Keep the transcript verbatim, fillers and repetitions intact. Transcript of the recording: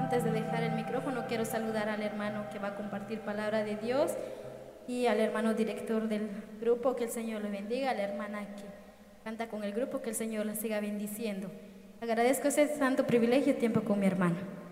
Antes de dejar el micrófono, quiero saludar al hermano que va a compartir palabra de Dios y al hermano director del grupo, que el Señor le bendiga, a la hermana que canta con el grupo, que el Señor la siga bendiciendo. Agradezco ese santo privilegio y tiempo con mi hermano.